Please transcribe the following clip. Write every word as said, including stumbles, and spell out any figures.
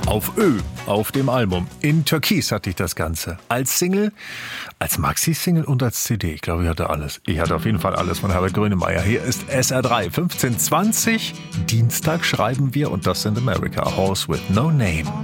Auf Ö, auf dem Album. In Türkis hatte ich das Ganze. Als Single, als Maxi-Single und als C D. Ich glaube, ich hatte alles. Ich hatte auf jeden Fall alles von Herbert Grönemeyer. Hier ist S R drei, fünfzehn zwanzig. Dienstag schreiben wir und das sind America. Horse with no name.